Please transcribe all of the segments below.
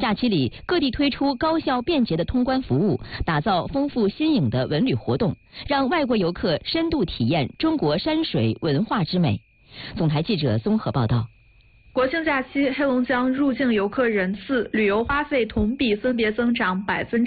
假期里，各地推出高效便捷的通关服务，打造丰富新颖的文旅活动，让外国游客深度体验中国山水文化之美。总台记者综合报道。 国庆假期，黑龙江入境游客人次、旅游花费同比分别增长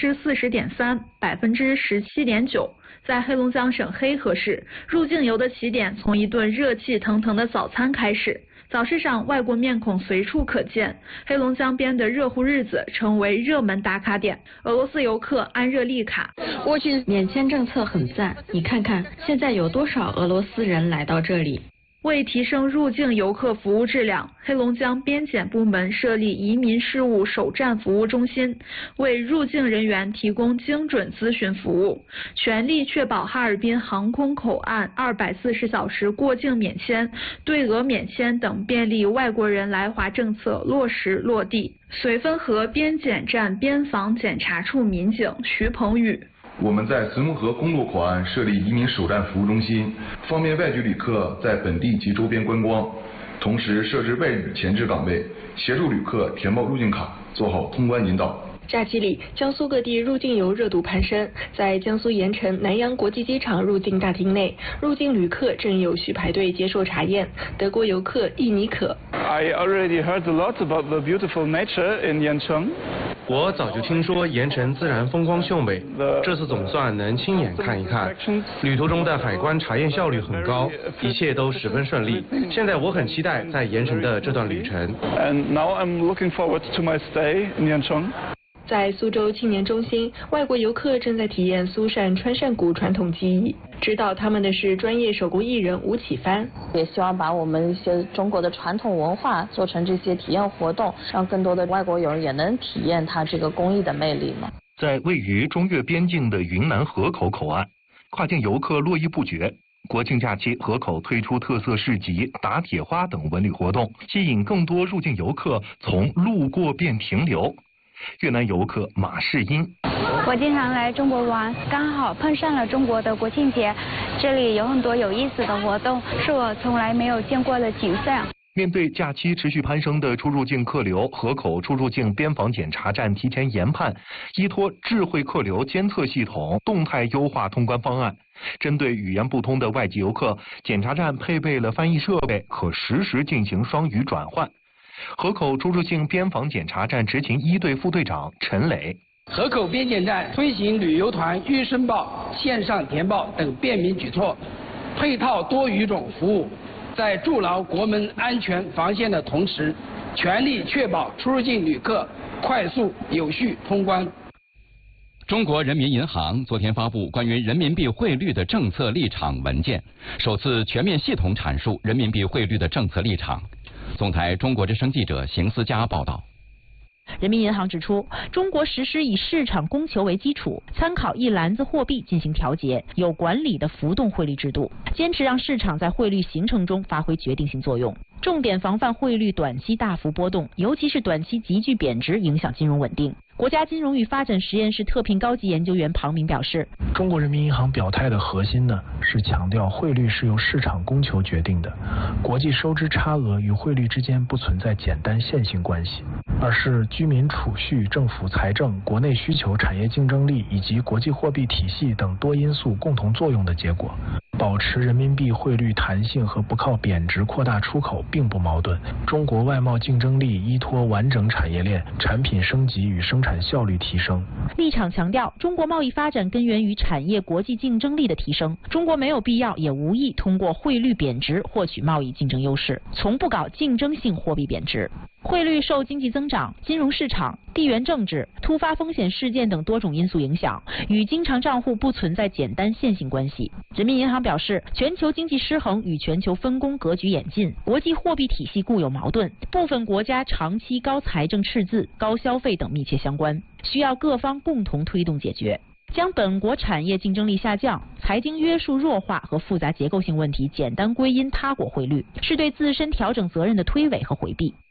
40.3%、17.9%。在黑龙江省黑河市，入境游的起点从一顿热气腾腾的早餐开始。早市上外国面孔随处可见，黑龙江边的热乎日子成为热门打卡点。俄罗斯游客安热丽卡， 我觉得免签政策很赞，你看看现在有多少俄罗斯人来到这里。 为提升入境游客服务质量，黑龙江边检部门设立移民事务首站服务中心，为入境人员提供精准咨询服务，全力确保哈尔滨航空口岸240小时过境免签、对俄免签等便利外国人来华政策落实落地。绥芬河边检站边防检查处民警徐鹏宇。 我们在绥芬河公路口岸设立移民首站服务中心，方便外籍旅客在本地及周边观光，同时设置外语前置岗位，协助旅客填报入境卡，做好通关引导。 假期里，江苏各地入境游热度攀升。在江苏盐城南阳国际机场入境大厅内，入境旅客正有序排队接受查验。德国游客易尼可 I already heard a lot about the beautiful nature in Yancheng. 我早就听说盐城自然风光秀美，这次总算能亲眼看一看。旅途中的海关查验效率很高，一切都十分顺利。现在我很期待在盐城的这段旅程。 And now I'm looking forward to my stay in Yancheng. 在苏州青年中心，外国游客正在体验苏扇穿扇鼓传统技艺。指导他们的是专业手工艺人吴启帆， 也希望把我们一些中国的传统文化做成这些体验活动，让更多的外国友人也能体验它这个工艺的魅力嘛。 在位于中越边境的云南河口口岸，跨境游客络绎不绝。国庆假期，河口推出特色市集、打铁花等文旅活动，吸引更多入境游客从路过变停留。越南游客马世英， 我经常来中国玩，刚好碰上了中国的国庆节，这里有很多有意思的活动，是我从来没有见过的景色。 面对假期持续攀升的出入境客流，河口出入境边防检查站提前研判，依托智慧客流监测系统，动态优化通关方案。针对语言不通的外籍游客，检查站配备了翻译设备，可实时进行双语转换。河口出入境边防检查站执勤一队副队长陈磊， 河口边检站推行旅游团预申报、线上填报等便民举措，配套多语种服务，在筑牢国门安全防线的同时，全力确保出入境旅客快速有序通关。 中国人民银行昨天发布关于人民币汇率的政策立场文件，首次全面系统阐述人民币汇率的政策立场。总台中国之声记者邢思佳报道。 人民银行指出，中国实施以市场供求为基础，参考一篮子货币进行调节，有管理的浮动汇率制度，坚持让市场在汇率形成中发挥决定性作用，重点防范汇率短期大幅波动，尤其是短期急剧贬值影响金融稳定。国家金融与发展实验室特聘高级研究员庞明表示， 中国人民银行表态的核心呢，是强调汇率是由市场供求决定的，国际收支差额与汇率之间不存在简单线性关系，而是居民储蓄、政府财政、国内需求、产业竞争力以及国际货币体系等多因素共同作用的结果。保持人民币汇率弹性和不靠贬值扩大出口并不矛盾。中国外贸竞争力依托完整产业链，产品升级与生产效率提升。 立场强调，中国贸易发展根源于产业国际竞争力的提升，中国没有必要也无意通过汇率贬值获取贸易竞争优势，从不搞竞争性货币贬值。汇率受经济增长、金融市场、地缘政治、突发风险事件等多种因素影响，与经常账户不存在简单线性关系。人民银行表示，全球经济失衡与全球分工格局演进、国际货币体系固有矛盾，部分国家长期高财政赤字、高消费等密切相关，需要各方共同推动解决。将本国产业竞争力下降、财经约束弱化和复杂结构性问题简单归因他国汇率，是对自身调整责任的推诿和回避。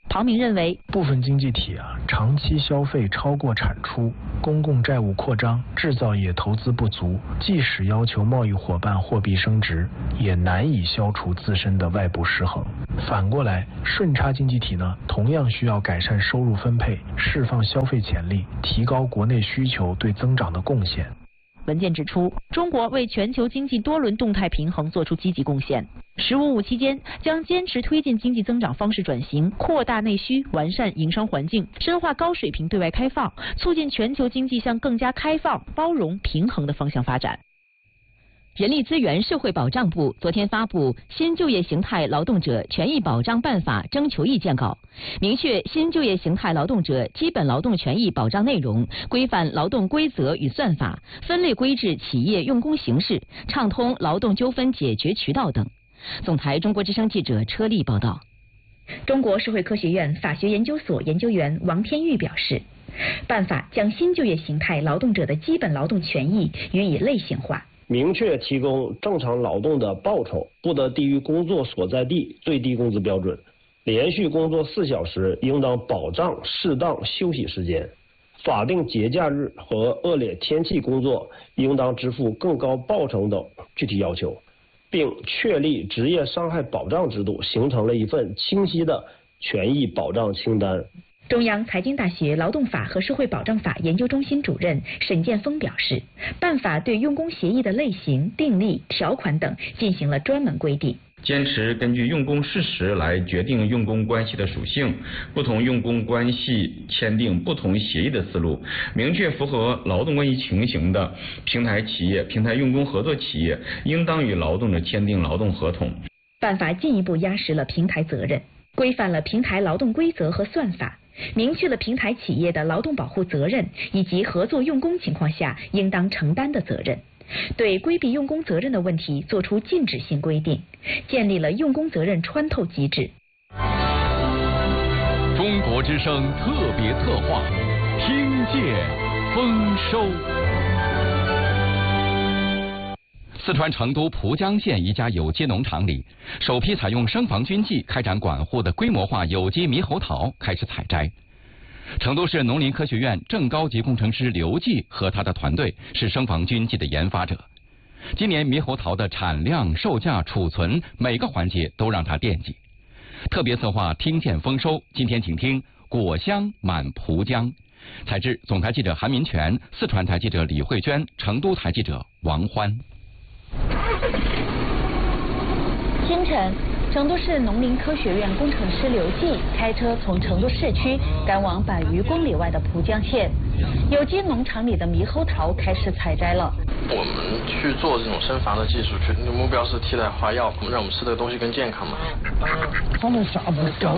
庞明认为， 部分经济体长期消费超过产出，公共债务扩张，制造业投资不足，即使要求贸易伙伴货币升值，也难以消除自身的外部失衡。反过来，顺差经济体呢，同样需要改善收入分配，释放消费潜力，提高国内需求对增长的贡献。 文件指出，中国为全球经济多轮动态平衡做出积极贡献。“15+5”期间，将坚持推进经济增长方式转型，扩大内需，完善营商环境，深化高水平对外开放，促进全球经济向更加开放、包容、平衡的方向发展。 人力资源社会保障部昨天发布《新就业形态劳动者权益保障办法》征求意见稿，明确新就业形态劳动者基本劳动权益保障内容，规范劳动规则与算法，分类规制企业用工形式，畅通劳动纠纷解决渠道等。总台中国之声记者车丽报道。 中国社会科学院法学研究所研究员王天玉表示，办法将新就业形态劳动者的基本劳动权益予以类型化， 明确提供正常劳动的报酬不得低于工作所在地最低工资标准，连续工作4小时应当保障适当休息时间，法定节假日和恶劣天气工作应当支付更高报酬等具体要求，并确立职业伤害保障制度，形成了一份清晰的权益保障清单。 中央财经大学劳动法和社会保障法研究中心主任沈建峰表示，办法对用工协议的类型、定义、条款等进行了专门规定， 坚持根据用工事实来决定用工关系的属性，不同用工关系签订不同协议的思路，明确符合劳动关系情形的平台企业、平台用工合作企业应当与劳动者签订劳动合同。 办法进一步压实了平台责任，规范了平台劳动规则和算法，明确了平台企业的劳动保护责任以及合作用工情况下应当承担的责任，对规避用工责任的问题作出禁止性规定，建立了用工责任穿透机制。 中国之声特别策划，听见丰收。四川成都蒲江县一家有机农场里，首批采用生防菌剂开展管护的规模化有机猕猴桃开始采摘。成都市农林科学院正高级工程师刘继和他的团队是生防菌剂的研发者。今年猕猴桃的产量、售价、储存每个环节都让他惦记。特别策划听见丰收，今天请听果香满蒲江。采制总台记者韩民权，四川台记者李慧娟，成都台记者王欢。 清晨，成都市农林科学院工程师刘继开车从成都市区赶往100余公里外的蒲江县，有机农场里的猕猴桃开始采摘了。 我们去做这种生防的技术，目标是替代花药，让我们吃的东西更健康嘛。 他们下不了。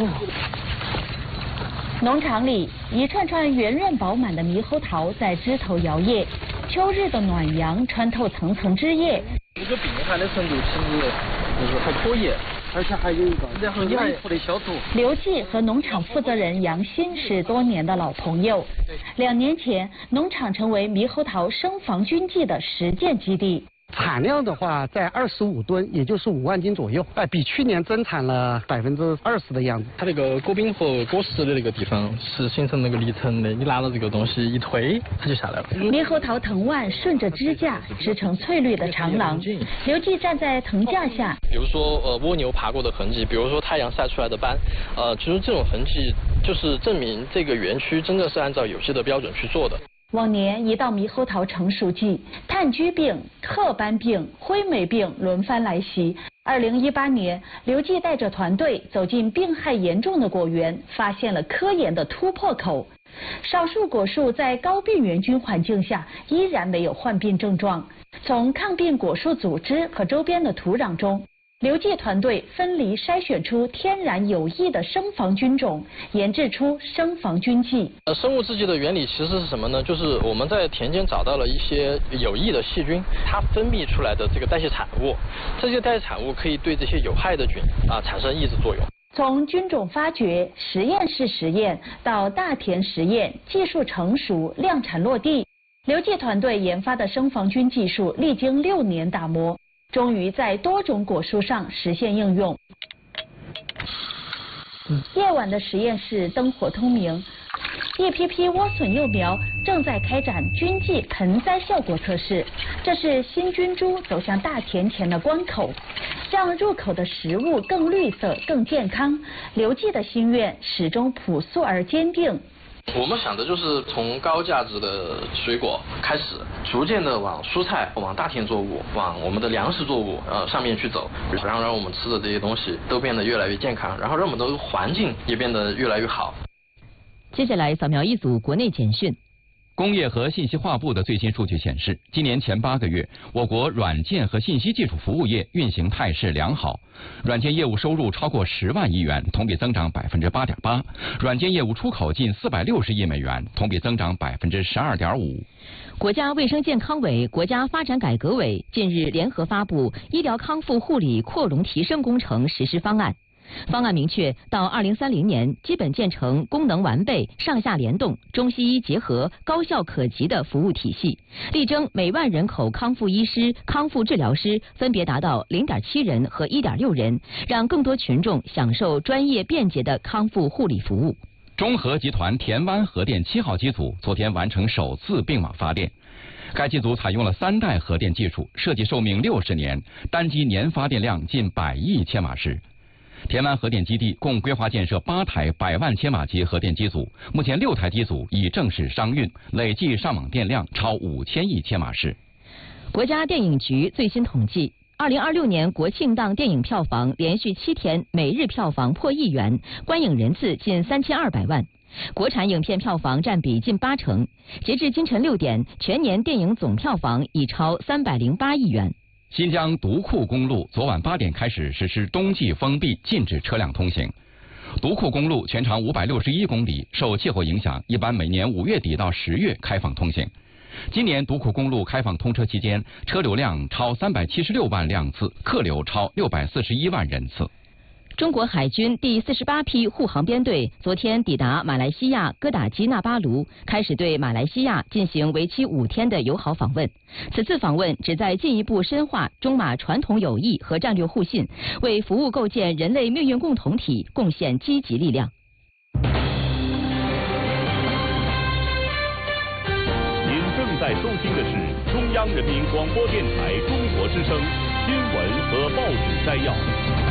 农场里一串串圆润饱满的猕猴桃在枝头摇曳，秋日的暖阳穿透层层枝叶。 这个病害的程度其实就是还可以，而且还有一个然后你还的消除。 刘继和农场负责人杨鑫是多年的老朋友，2年前农场成为猕猴桃生防菌剂的实践基地。 产量的话在25吨，也就是5万斤左右，比去年增产了20%的样子。 它那个果柄和果实的那个地方是形成那个离层的，你拿到这个东西一推，它就下来了。 猕猴桃藤蔓顺着支架织成翠绿的长廊。刘继站在藤架下， 比如说蜗牛爬过的痕迹，比如说太阳晒出来的斑，其实这种痕迹就是证明这个园区真正是按照有机的标准去做的。 往年一到猕猴桃成熟季，炭疽病、褐斑病、灰霉病轮番来袭。2018年，刘继带着团队走进病害严重的果园，发现了科研的突破口。少数果树在高病原菌环境下依然没有患病症状。从抗病果树组织和周边的土壤中，刘继团队分离筛选出天然有益的生防菌种，研制出生防菌剂。 生物制剂的原理其实是什么呢？就是我们在田间找到了一些有益的细菌，它分泌出来的这个代谢产物，这些代谢产物可以对这些有害的菌产生抑制作用。 从菌种发掘、实验室实验到大田实验，技术成熟、量产落地，刘继团队研发的生防菌技术历经6年打磨，终于在多种果树上实现应用。 夜晚的实验室灯火通明，一批批莴笋幼苗正在开展菌剂盆栽效果测试。这是新菌株走向大田前的关口，让入口的食物更绿色、更健康。刘记的心愿始终朴素而坚定。 我们想的就是从高价值的水果开始，逐渐的往蔬菜、往大田作物、往我们的粮食作物上面去走，然后让我们吃的这些东西都变得越来越健康，然后让我们的环境也变得越来越好。 接下来扫描一组国内简讯。 工业和信息化部的最新数据显示，今年前8个月，我国软件和信息技术服务业运行态势良好，软件业务收入超过10万亿元，同比增长8.8%；软件业务出口近460亿美元，同比增长12.5%。 国家卫生健康委、国家发展改革委近日联合发布《医疗康复护理扩容提升工程实施方案》。方案明确，到2030年，基本建成功能完备、上下联动、中西医结合、高效可及的服务体系，力争每万人口康复医师、康复治疗师分别达到0.7人和1.6人，让更多群众享受专业便捷的康复护理服务。 中核集团田湾核电7号机组昨天完成首次并网发电。该机组采用了3代核电技术，设计寿命60年，单机年发电量近100亿千瓦时。田湾核电基地共规划建设8台100万千瓦级核电机组，目前6台机组已正式商运，累计上网电量超5000亿千瓦时。 国家电影局最新统计，2026年国庆档电影票房连续7天每日票房破1亿元，观影人次近3200万。国产影片票房占比近80%，截至今晨6点，全年电影总票房已超308亿元。 新疆独库公路昨晚8点开始实施冬季封闭，禁止车辆通行。独库公路全长561公里，受气候影响，一般每年5月底到10月开放通行。今年独库公路开放通车期间，车流量超376万辆次，客流超641万人次。 中国海军第48批护航编队昨天抵达马来西亚哥打基纳巴卢，开始对马来西亚进行为期5天的友好访问。此次访问旨在进一步深化中马传统友谊和战略互信，为服务构建人类命运共同体贡献积极力量。 您正在收听的是中央人民广播电台中国之声新闻和报纸摘要。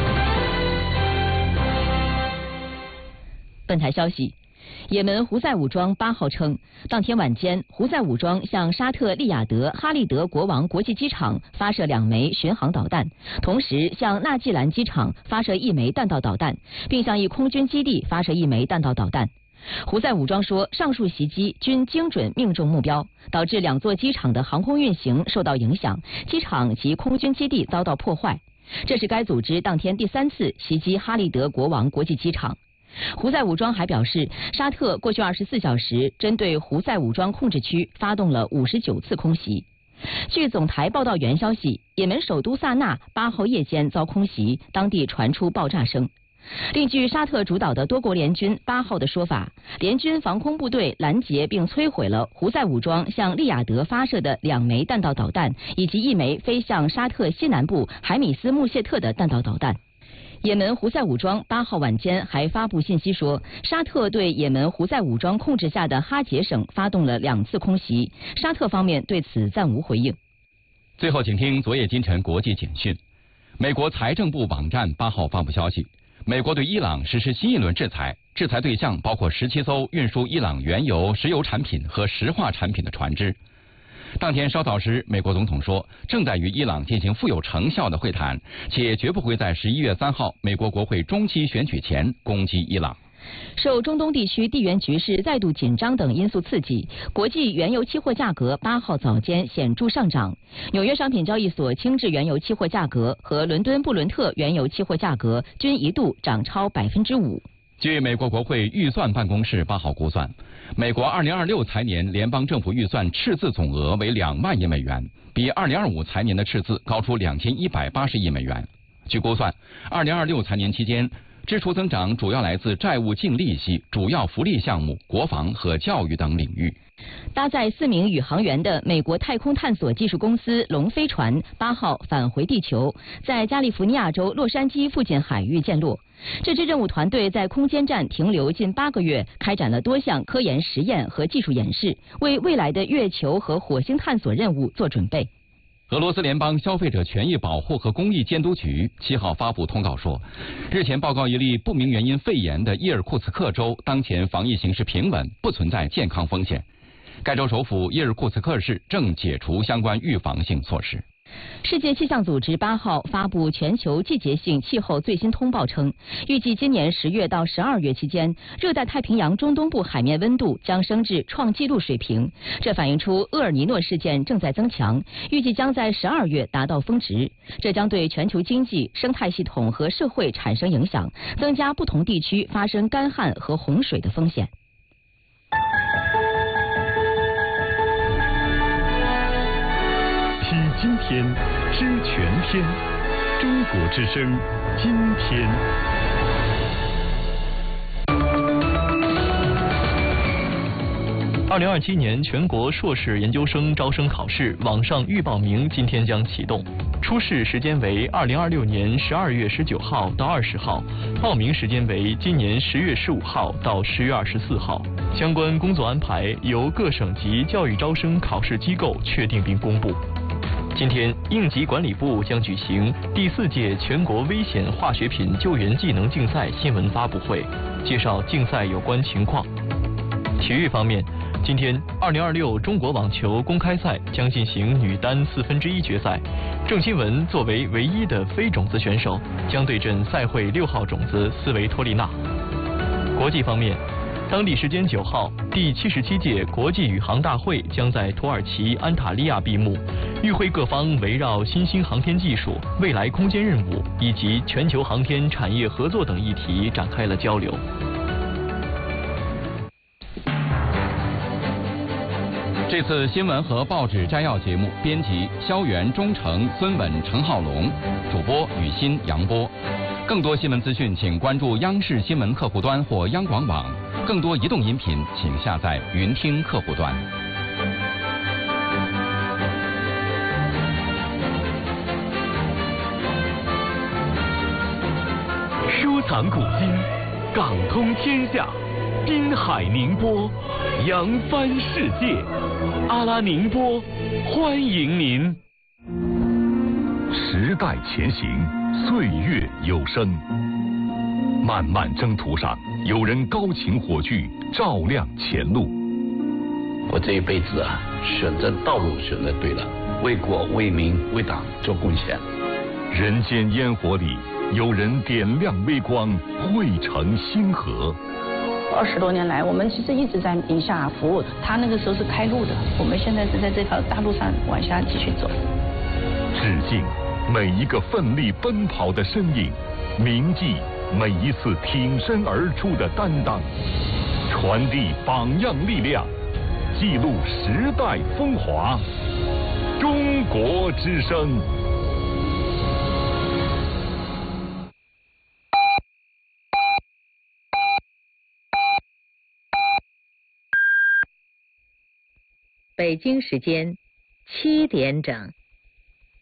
本台消息，也门胡塞武装8号称，当天晚间，胡塞武装向沙特利雅得哈利德国王国际机场发射2枚巡航导弹，同时向纳季兰机场发射1枚弹道导弹，并向一空军基地发射1枚弹道导弹。胡塞武装说，上述袭击均精准命中目标，导致2座机场的航空运行受到影响，机场及空军基地遭到破坏。这是该组织当天第3次袭击哈利德国王国际机场。胡塞武装还表示，沙特过去24小时针对胡塞武装控制区发动了59次空袭。据总台报道员消息，也门首都萨那8号夜间遭空袭，当地传出爆炸声。另据沙特主导的多国联军8号的说法，联军防空部队拦截并摧毁了胡塞武装向利雅得发射的2枚弹道导弹，以及1枚飞向沙特西南部海米斯穆谢特的弹道导弹。也门胡塞武装8号晚间还发布信息说，沙特对也门胡塞武装控制下的哈杰省发动了2次空袭，沙特方面对此暂无回应。 最后，请听昨夜今晨国际简讯。美国财政部网站8号发布消息，美国对伊朗实施新一轮制裁，制裁对象包括17艘运输伊朗原油、石油产品和石化产品的船只。当天稍早时，美国总统说，正在与伊朗进行富有成效的会谈，且绝不会在11月3号美国国会中期选举前攻击伊朗。 受中东地区地缘局势再度紧张等因素刺激，国际原油期货价格8号早间显著上涨。纽约商品交易所轻质原油期货价格和伦敦布伦特原油期货价格均一度涨超5%。 据美国国会预算办公室8号估算，美国2026财年联邦政府预算赤字总额为2万亿美元，比2025财年的赤字高出2180亿美元。据估算，2026财年期间， 支出增长主要来自债务净利息、主要福利项目、国防和教育等领域。 搭载4名宇航员的美国太空探索技术公司龙飞船8号返回地球，在加利福尼亚州洛杉矶附近海域降落。这支任务团队在空间站停留近8个月，开展了多项科研实验和技术演示，为未来的月球和火星探索任务做准备。 俄罗斯联邦消费者权益保护和公益监督局7号发布通告说，日前报告一例不明原因肺炎的伊尔库茨克州当前防疫形势平稳，不存在健康风险。该州首府伊尔库茨克市正解除相关预防性措施。 世界气象组织8号发布全球季节性气候最新通报称，预计今年10月到12月期间，热带太平洋中东部海面温度将升至创纪录水平。这反映出厄尔尼诺事件正在增强，预计将在12月达到峰值。这将对全球经济、生态系统和社会产生影响，增加不同地区发生干旱和洪水的风险。 听今天，知全天。中国之声，今天。 2027年全国硕士研究生招生考试网上预报名今天将启动，初试时间为2026年12月19号到20号，报名时间为今年10月15号到10月24号。相关工作安排由各省级教育招生考试机构确定并公布。今天，应急管理部将举行第4届全国危险化学品救援技能竞赛新闻发布会，介绍竞赛有关情况。体育方面，今天2026中国网球公开赛将进行女单1/4决赛，郑钦文作为唯一的非种子选手，将对阵赛会6号种子斯维托利娜。国际方面，当地时间9号，第77届国际宇航大会将在土耳其安塔利亚闭幕。与会各方围绕新兴航天技术、未来空间任务以及全球航天产业合作等议题展开了交流。 这次新闻和报纸摘要节目，编辑肖元、钟诚、孙稳、陈浩龙，主播雨欣、杨波。更多新闻资讯，请关注央视新闻客户端或央广网。更多移动音频，请下载云听客户端。 收藏古今，港通天下，滨海宁波，扬帆世界。阿拉宁波，欢迎您。时代前行，岁月有声。漫漫征途上，有人高擎火炬，照亮前路。 我这一辈子啊，选择道路选择对了，为国为民为党做贡献。 人间烟火里，有人点亮微光，汇成星河。 20多年来，我们其实一直在宁夏服务，他那个时候是开路的，我们现在是在这条大路上往下继续走。 致敬每一个奋力奔跑的身影，铭记每一次挺身而出的担当，传递榜样力量，记录时代风华。中国之声。 北京时间7点整。